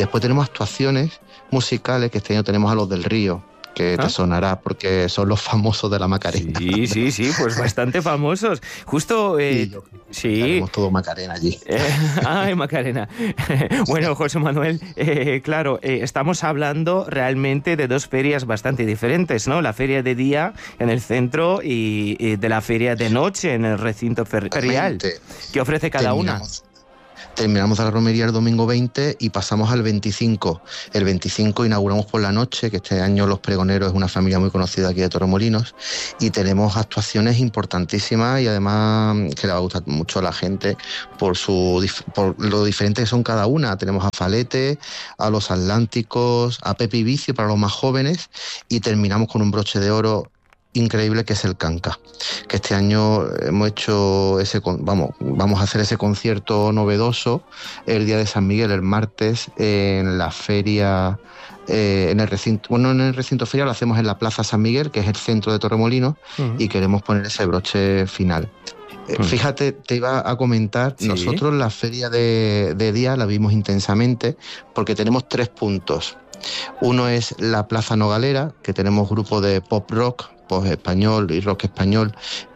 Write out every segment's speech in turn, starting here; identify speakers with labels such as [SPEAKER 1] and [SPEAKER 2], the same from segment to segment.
[SPEAKER 1] después tenemos actuaciones musicales, que este año tenemos a Los del Río, que te sonará porque son los famosos de la Macarena.
[SPEAKER 2] Sí, pues bastante famosos. Justo...
[SPEAKER 1] sí, tenemos todo Macarena allí.
[SPEAKER 2] Ay, Macarena. Bueno, José Manuel, claro, estamos hablando realmente de dos ferias bastante diferentes, ¿no? La feria de día en el centro y de la feria de noche en el recinto ferial. ¿Qué ofrece cada una?
[SPEAKER 1] Terminamos la romería el domingo 20 y pasamos al 25. El 25 inauguramos por la noche, que este año Los Pregoneros es una familia muy conocida aquí de Torremolinos, y tenemos actuaciones importantísimas y además que le va a gustar mucho a la gente por lo diferente que son cada una. Tenemos a Falete, a Los Atlánticos, a Pepe y Vicio para los más jóvenes, y terminamos con un broche de oro increíble, que es el Canca, que este año hemos hecho vamos a hacer ese concierto novedoso el día de San Miguel, el martes, en la feria, en el recinto ferial, lo hacemos en la Plaza San Miguel, que es el centro de Torremolinos, y queremos poner ese broche final. Fíjate, te iba a comentar, nosotros la feria de día la vimos intensamente porque tenemos 3 puntos. Uno es la Plaza Nogalera, que tenemos grupos de pop rock, pop español y rock español,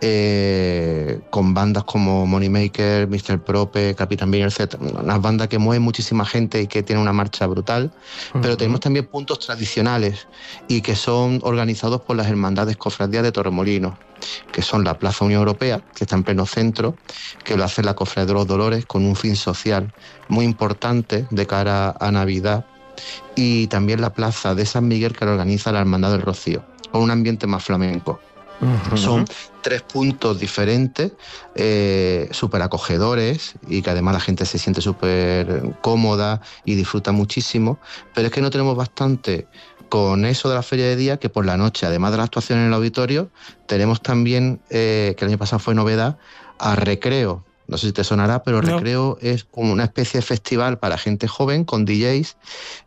[SPEAKER 1] con bandas como Moneymaker, Mr. Prope, Capitán Bean, etc. Unas bandas que mueven muchísima gente y que tienen una marcha brutal. Pero tenemos también puntos tradicionales y que son organizados por las Hermandades Cofradías de Torremolinos, que son la Plaza Unión Europea, que está en pleno centro, que lo hace la Cofradía de los Dolores con un fin social muy importante de cara a Navidad, y también la Plaza de San Miguel, que lo organiza la Hermandad del Rocío, con un ambiente más flamenco. Son 3 puntos diferentes, súper acogedores, y que además la gente se siente súper cómoda y disfruta muchísimo. Pero es que no tenemos bastante con eso de la feria de día, que por la noche, además de la actuación en el auditorio, tenemos también, que el año pasado fue novedad, a Recreo. No sé si te sonará, pero no. Recreo es como una especie de festival para gente joven con DJs,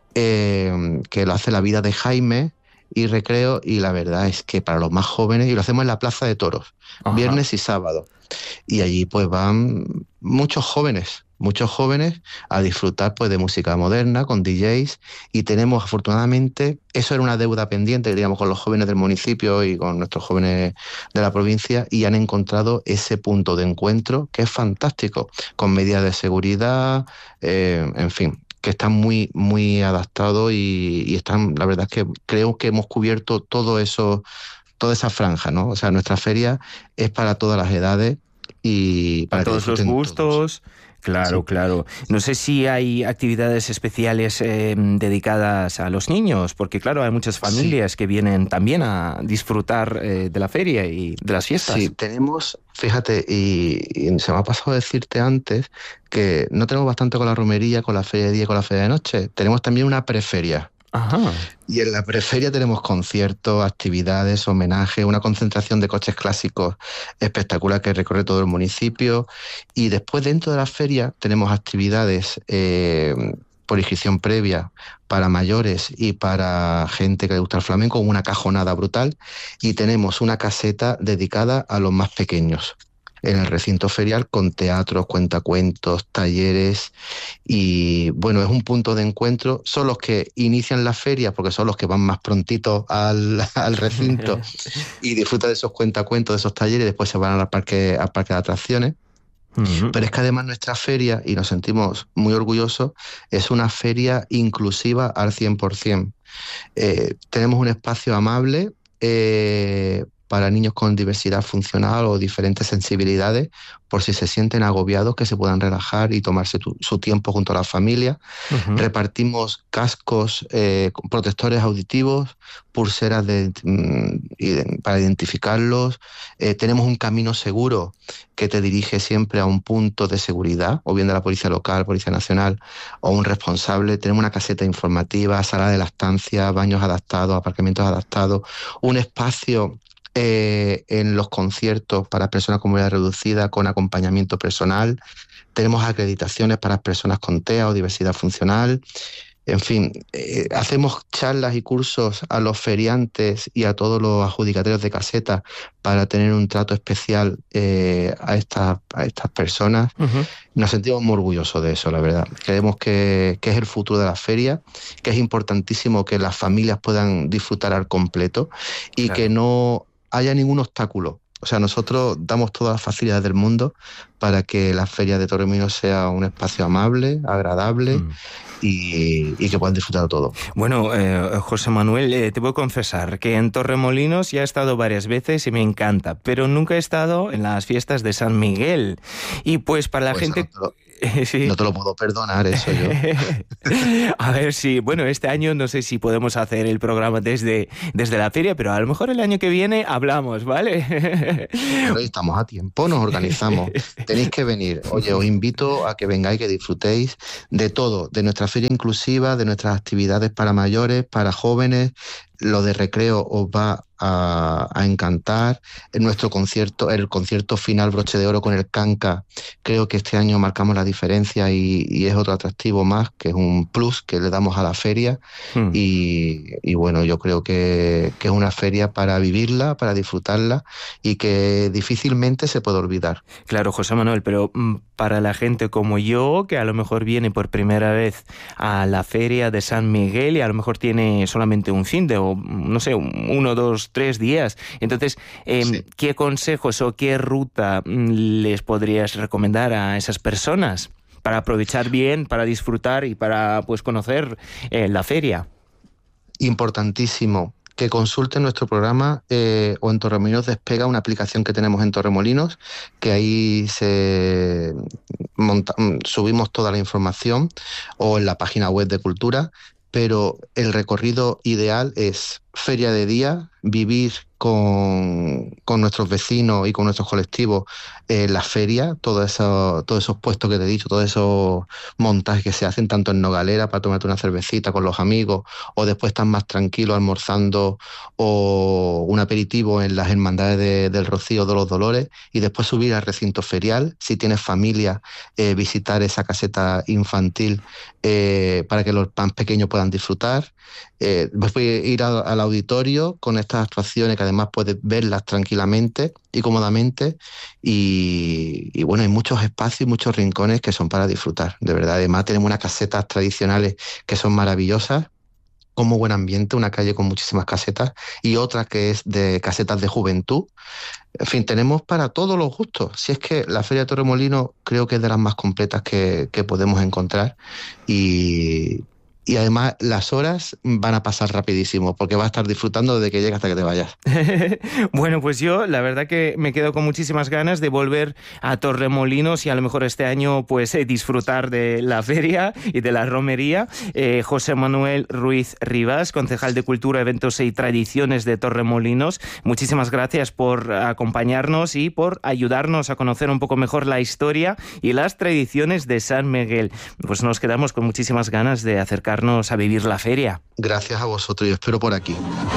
[SPEAKER 1] que lo hace La Vida de Jaime y Recreo, y la verdad es que para los más jóvenes, y lo hacemos en la Plaza de Toros, viernes y sábado, y allí pues van muchos jóvenes a disfrutar pues de música moderna con DJs, y tenemos afortunadamente, eso era una deuda pendiente, digamos, con los jóvenes del municipio y con nuestros jóvenes de la provincia, y han encontrado ese punto de encuentro que es fantástico, con medidas de seguridad, en fin, que están muy, muy adaptados y están, la verdad es que creo que hemos cubierto todo eso, toda esa franja, ¿no? O sea, nuestra feria es para todas las edades y para
[SPEAKER 2] todos los gustos. Claro, claro. No sé si hay actividades especiales dedicadas a los niños, porque claro, hay muchas familias que vienen también a disfrutar de la feria y de las fiestas.
[SPEAKER 1] Sí, tenemos, fíjate, y se me ha pasado decirte antes que no tenemos bastante con la romería, con la feria de día y con la feria de noche. Tenemos también una preferia. Y en la preferia tenemos conciertos, actividades, homenajes, una concentración de coches clásicos espectacular que recorre todo el municipio, y después dentro de la feria tenemos actividades por inscripción previa para mayores y para gente que le gusta el flamenco, una cajonada brutal, y tenemos una caseta dedicada a los más pequeños en el recinto ferial, con teatros, cuentacuentos, talleres, y bueno, es un punto de encuentro. Son los que inician la feria porque son los que van más prontito al recinto y disfrutan de esos cuentacuentos, de esos talleres, y después se van al parque de atracciones. Pero es que además nuestra feria, y nos sentimos muy orgullosos, es una feria inclusiva al 100%. Tenemos un espacio amable para niños con diversidad funcional o diferentes sensibilidades, por si se sienten agobiados, que se puedan relajar y tomarse su tiempo junto a la familia. Repartimos cascos, protectores auditivos, pulseras para identificarlos. Tenemos un camino seguro que te dirige siempre a un punto de seguridad, o bien de la Policía Local, Policía Nacional, o un responsable. Tenemos una caseta informativa, sala de lactancia, baños adaptados, aparcamientos adaptados, un espacio en los conciertos para personas con movilidad reducida con acompañamiento personal. Tenemos acreditaciones para personas con TEA o diversidad funcional. En fin, hacemos charlas y cursos a los feriantes y a todos los adjudicatarios de casetas para tener un trato especial a estas personas.
[SPEAKER 2] Ujú.
[SPEAKER 1] Nos sentimos muy orgullosos de eso, la verdad. Creemos que es el futuro de la feria, que es importantísimo que las familias puedan disfrutar al completo y que
[SPEAKER 2] Claro.
[SPEAKER 1] no haya ningún obstáculo. O sea, nosotros damos todas las facilidades del mundo para que la Feria de Torremolinos sea un espacio amable, agradable
[SPEAKER 2] Mm.
[SPEAKER 1] y que puedan disfrutar de todo.
[SPEAKER 2] Bueno, José Manuel, te voy a confesar que en Torremolinos ya he estado varias veces y me encanta, pero nunca he estado en las fiestas de San Miguel. Y pues para la
[SPEAKER 1] Pues eso
[SPEAKER 2] gente... Sí.
[SPEAKER 1] no te lo puedo perdonar, eso yo.
[SPEAKER 2] A ver si, bueno, este año no sé si podemos hacer el programa desde la feria, pero a lo mejor el año que viene hablamos, ¿vale?
[SPEAKER 1] Pero hoy estamos a tiempo, nos organizamos. Tenéis que venir. Oye, os invito a que vengáis, que disfrutéis de todo, de nuestra feria inclusiva, de nuestras actividades para mayores, para jóvenes. Lo de recreo os va a encantar. En nuestro concierto, el concierto final broche de oro con el Canca, creo que este año marcamos la diferencia y es otro atractivo más, que es un plus que le damos a la feria.
[SPEAKER 2] Hmm.
[SPEAKER 1] Y bueno, yo creo que es una feria para vivirla, para disfrutarla y que difícilmente se puede olvidar.
[SPEAKER 2] Claro, José Manuel, pero para la gente como yo, que a lo mejor viene por primera vez a la feria de San Miguel y a lo mejor tiene solamente un fin de, o no sé, 1, 2, 3 días. Entonces,
[SPEAKER 1] Sí.
[SPEAKER 2] ¿qué consejos o qué ruta les podrías recomendar a esas personas para aprovechar bien, para disfrutar y para pues conocer la feria?
[SPEAKER 1] Importantísimo que consulten nuestro programa o en Torremolinos Despega, una aplicación que tenemos en Torremolinos, que ahí subimos toda la información, o en la página web de Cultura, pero el recorrido ideal es feria de día, vivir con nuestros vecinos y con nuestros colectivos la feria, todos esos puestos que te he dicho, todos esos montajes que se hacen tanto en Nogalera para tomarte una cervecita con los amigos, o después estar más tranquilo almorzando o un aperitivo en las hermandades del Rocío de los Dolores, y después subir al recinto ferial, si tienes familia, visitar esa caseta infantil para que los más pequeños puedan disfrutar. Después ir al auditorio con estas actuaciones que además puedes verlas tranquilamente y cómodamente y bueno, hay muchos espacios y muchos rincones que son para disfrutar, de verdad. Además tenemos unas casetas tradicionales que son maravillosas, como buen ambiente, una calle con muchísimas casetas y otra que es de casetas de juventud. En fin, tenemos para todos los gustos. Si es que la Feria de Torremolinos creo que es de las más completas que podemos encontrar y además las horas van a pasar rapidísimo porque vas a estar disfrutando desde que llegas hasta que te vayas.
[SPEAKER 2] Bueno, pues yo la verdad que me quedo con muchísimas ganas de volver a Torremolinos y a lo mejor este año pues disfrutar de la feria y de la romería. José Manuel Ruiz Rivas, concejal de Cultura, Eventos y Tradiciones de Torremolinos, muchísimas gracias por acompañarnos y por ayudarnos a conocer un poco mejor la historia y las tradiciones de San Miguel. Pues nos quedamos con muchísimas ganas de acercarnos a vivir la feria.
[SPEAKER 1] Gracias a vosotros y os espero por aquí.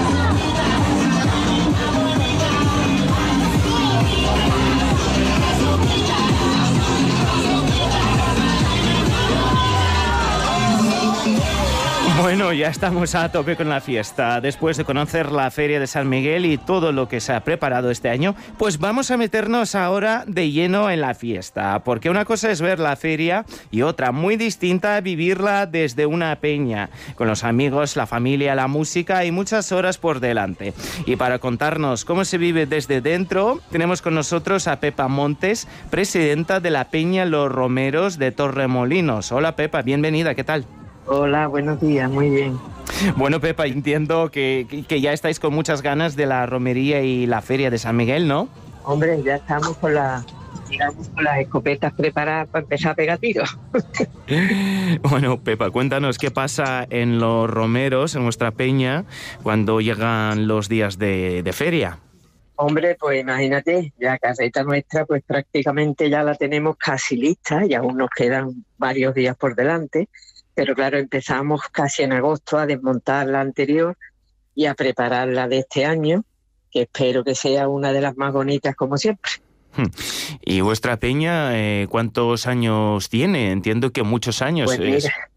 [SPEAKER 2] Bueno, ya estamos a tope con la fiesta. Después de conocer la Feria de San Miguel y todo lo que se ha preparado este año, pues vamos a meternos ahora de lleno en la fiesta. Porque una cosa es ver la feria y otra, muy distinta, vivirla desde una peña, con los amigos, la familia, la música y muchas horas por delante. Y para contarnos cómo se vive desde dentro, tenemos con nosotros a Pepa Montes, presidenta de la Peña Los Romeros de Torremolinos. Hola Pepa, bienvenida, ¿qué tal?
[SPEAKER 3] Hola, buenos días, muy bien.
[SPEAKER 2] Bueno, Pepa, entiendo que ya estáis con muchas ganas de la romería y la feria de San Miguel, ¿no?
[SPEAKER 3] Hombre, ya estamos con las escopetas preparadas para empezar a pegar tiros.
[SPEAKER 2] Bueno, Pepa, cuéntanos qué pasa en los romeros, en vuestra peña, cuando llegan los días de feria.
[SPEAKER 3] Hombre, pues imagínate, la caseta nuestra pues prácticamente ya la tenemos casi lista y aún nos quedan varios días por delante. Pero claro, empezamos casi en agosto a desmontar la anterior y a preparar la de este año, que espero que sea una de las más bonitas como siempre.
[SPEAKER 2] ¿Y vuestra peña cuántos años tiene? Entiendo que muchos años.
[SPEAKER 3] Pues mira,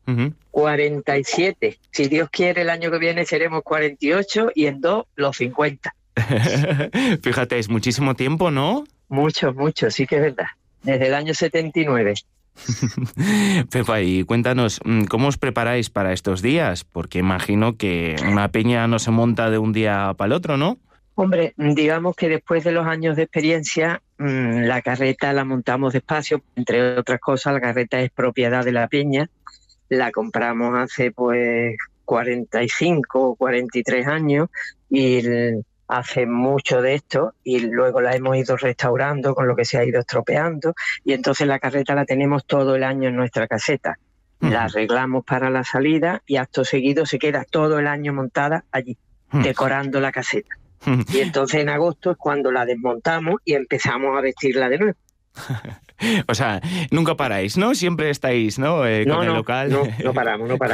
[SPEAKER 3] 47. Si Dios quiere, el año que viene seremos 48 y en 2 los 50.
[SPEAKER 2] Fíjate, es muchísimo tiempo, ¿no?
[SPEAKER 3] Mucho, sí que es verdad. Desde el año 79.
[SPEAKER 2] Pepa, y cuéntanos, ¿cómo os preparáis para estos días? Porque imagino que una peña no se monta de un día para el otro, ¿no?
[SPEAKER 3] Hombre, digamos que después de los años de experiencia, la carreta la montamos despacio. Entre otras cosas, la carreta es propiedad de la peña. La compramos hace pues 45 o 43 años y hace mucho de esto y luego la hemos ido restaurando con lo que se ha ido estropeando y entonces la carreta la tenemos todo el año en nuestra caseta. La arreglamos para la salida y acto seguido se queda todo el año montada allí, decorando la caseta. Y entonces en agosto es cuando la desmontamos y empezamos a vestirla de nuevo.
[SPEAKER 2] O sea, nunca paráis, ¿no? Siempre estáis, ¿no? Con el local.
[SPEAKER 3] No paramos.